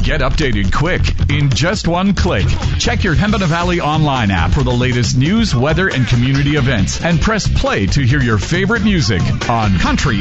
Get updated quick in just one click. Check your Pembina Valley online app for the latest news, weather, and community events, and press play to hear your favorite music on Country